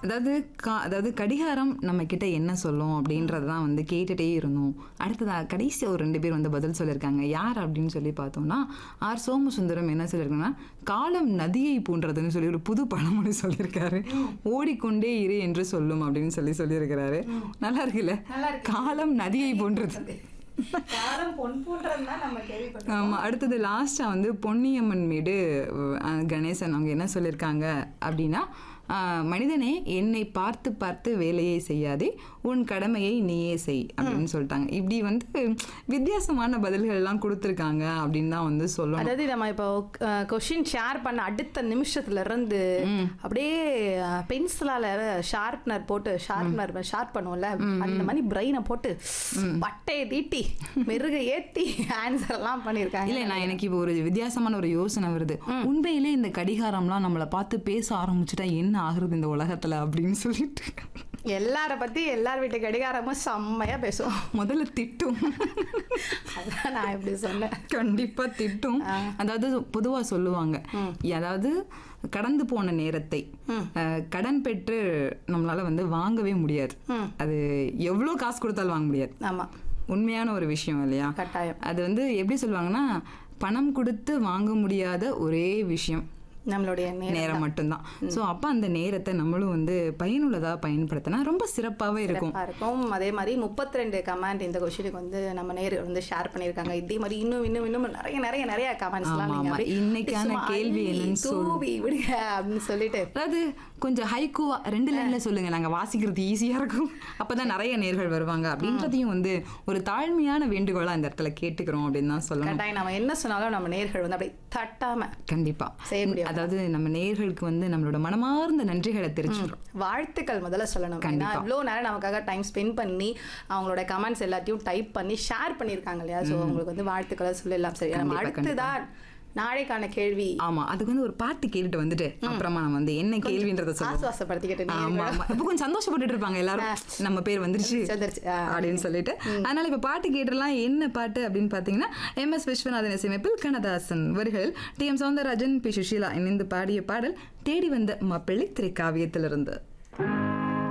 அதாவது கடிகாரம் நம்ம கிட்ட என்ன சொல்லும் அப்படின்றது தான் வந்து கேட்டுட்டே இருந்தோம். அடுத்ததாக கடைசி ஒரு 2 பேர் வந்து பதில் சொல்லியிருக்காங்க. யார் அப்படின்னு சொல்லி பார்த்தோம்னா, ஆர் சோமசுந்தரம் என்ன சொல்லியிருக்காங்கன்னா, காலம் நதியை போன்றதுன்னு சொல்லி ஒரு புது பழமொழி சொல்லியிருக்காரு. ஓடிக்கொண்டே இரு என்று சொல்லும் அப்படின்னு சொல்லியிருக்கிறாரு. நல்லா இருக்குல்ல, காலம் நதியை போன்றது. ஆமா. அடுத்தது லாஸ்டா வந்து பொன்னியம்மன் மீது கணேசன் அவங்க என்ன சொல்லியிருக்காங்க அப்படின்னா, மனிதனே என்னை பார்த்து பார்த்து வேலையை செய்யாதே, உன் கடமையை நீயே செய் அப்படின்னு சொல்லிட்டாங்க. இப்படி வந்து வித்தியாசமான பதில்கள் எல்லாம் கொடுத்துருக்காங்க அப்படின்னு தான் வந்து சொல்லணும். அதாவது நம்ம இப்போ கொஸ்டின் ஷேர் பண்ண அடுத்த நிமிஷத்துல இருந்து அப்படியே பென்சிலால ஷார்ப்னர் போட்டு ஷார்ப் பண்ணுவோம்ல, அந்த மாதிரி பிரெயினை போட்டு பட்டையை தீட்டி மெருக ஏத்தி ஆன்சர் எல்லாம் பண்ணிருக்காங்க. இல்ல, நான் எனக்கு இப்போ ஒரு வித்தியாசமான ஒரு யோசனை வருது. உண்மையிலே இந்த கடிகாரம்லாம் நம்மளை பார்த்து பேச ஆரம்பிச்சுட்டா என்ன ஆகுறது இந்த உலகத்துல அப்படின்னு சொல்லிட்டு எல்லார பத்தி எல்லார் வீட்டு கடிகாரமும் செம்மையா பேசுவோம். முதல்ல திட்டும். அதான் நான் எப்படி சொன்னேன், கண்டிப்பா திட்டும். அதாவது பொதுவா சொல்லுவாங்க, அதாவது கடந்து போன நேரத்தை கடன் பெற்று நம்மளால வந்து வாங்கவே முடியாது. அது எவ்வளவு காசு கொடுத்தாலும் வாங்க முடியாது. ஆமா, உண்மையான ஒரு விஷயம் இல்லையா? கட்டாயம். அது வந்து எப்படி சொல்லுவாங்கன்னா, பணம் கொடுத்து வாங்க முடியாத ஒரே விஷயம் நம்மளுடைய நேரம் மட்டும்தான். ஸோ அப்போ அந்த நேரத்தை நம்மளும் வந்து பயனுள்ளதாக பயன்படுத்தினா ரொம்ப சிறப்பாகவே இருக்கும். அதே மாதிரி 32 கமெண்ட் இந்த கொஸ்டினுக்கு வந்து நம்ம நேரில் வந்து ஷேர் பண்ணியிருக்காங்க. இதே மாதிரி இன்னும் நிறைய கமெண்ட்ஸ்லாம் இன்னைக்கான கேள்வி என்னன்னு சொல்லி விடுங்க அப்படின்னு சொல்லிட்டு, அதாவது கொஞ்சம் ஹைக்கூவா 2 லைன்ல சொல்லுங்க, நாங்கள் வாசிக்கிறது ஈஸியாக இருக்கும், அப்போதான் நிறைய நேர்கள் வருவாங்க அப்படின்றதையும் வந்து ஒரு தாழ்மையான வேண்டுகோளாக இந்த இடத்துல கேட்டுக்கிறோம் அப்படின்னு தான் சொல்லணும். நம்ம என்ன சொன்னாலும் நம்ம நேர்கள் வந்து அப்படியே தட்டாம கண்டிப்பா செய்ய முடியும். அதாவது நம்ம நேயர்களுக்கு வந்து நம்மளோட மனமார்ந்த நன்றிகளை தெரிஞ்சுக்கிறோம், வாழ்த்துக்கள் முதல்ல சொல்லணும். இவ்வளோ நேரம் நமக்காக டைம் ஸ்பெண்ட் பண்ணி அவங்களோட கமெண்ட்ஸ் எல்லாத்தையும் டைப் பண்ணி ஷேர் பண்ணியிருக்காங்க இல்லையா? ஸோ அவங்களுக்கு வந்து வாழ்த்துக்களை சொல்லலாம். சரி, நம்ம அடுத்துதான் நாளைக்கான கேள்வி. ஆமா, அதுக்கு வந்து ஒரு பாட்டு கேட்டுட்டு வந்துட்டு அப்புறமா நம்ம வந்து என்ன கேள்வின்றத ஆசுவாசப்படுத்திக்கிட்டு இப்போ கொஞ்சம் சந்தோஷப்பட்டுட்டு இருப்பாங்க எல்லாரும், நம்ம பேர் வந்துருச்சு அப்படின்னு சொல்லிட்டு. அதனால இப்ப பாட்டு கேட்டுலாம். என்ன பாட்டு அப்படின்னு பாத்தீங்கன்னா, MS விஸ்வநாதன் இசையமைப்பில் கண்ணதாசன் வரிகளில் TM சௌந்தரராஜன், P சுஷீலா இணைந்து பாடிய பாடல் தேடி வந்த மாப்பிள்ளை திரைக்காவியத்திலிருந்து.